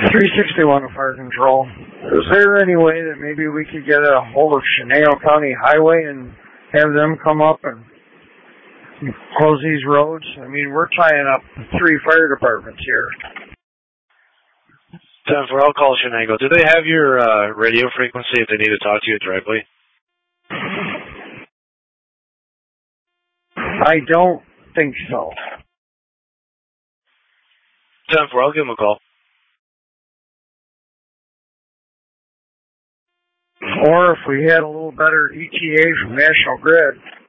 361 Fire Control. Is there any way that maybe we could get a hold of Chenango County Highway and have them come up and close these roads? I mean, we're tying up 3 fire departments here. 10-4, I'll call Chenango. Do they have your radio frequency if they need to talk to you directly? I don't think so. 10-4, I'll give them a call. Or if we had a little better ETA from National Grid.